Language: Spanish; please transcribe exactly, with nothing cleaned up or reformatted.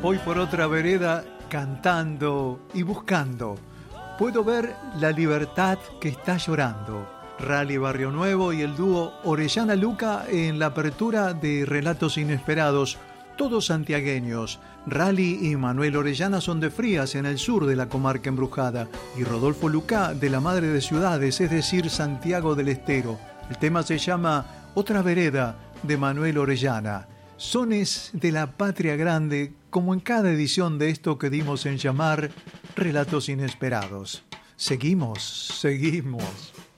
Voy por otra vereda cantando y buscando. Puedo ver la libertad que está llorando. Rally Barrio Nuevo y el dúo Orellana Luca en la apertura de Relatos Inesperados, todos santiagueños. Rally y Manuel Orellana son de Frías, en el sur de la comarca embrujada, y Rodolfo Luca de la Madre de Ciudades, es decir, Santiago del Estero. El tema se llama Otra Vereda, de Manuel Orellana. Sones de la Patria Grande, como en cada edición de esto que dimos en llamar Relatos Inesperados. Seguimos, seguimos.